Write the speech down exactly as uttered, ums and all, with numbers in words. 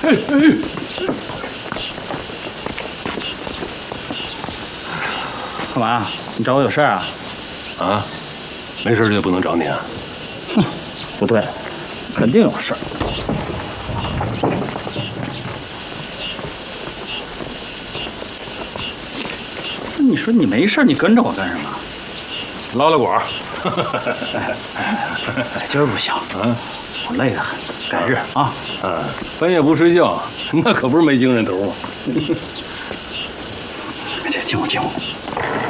干嘛？你找我有事啊？ 啊，没事就不能找你啊？ 哼，不对，肯定有事儿。你说你没事，你跟着我干什么？ 捞捞管儿。 今儿不行，嗯，我累得很，改日啊。 啊，半夜不睡觉，那可不是没精神头啊。 进屋，进屋。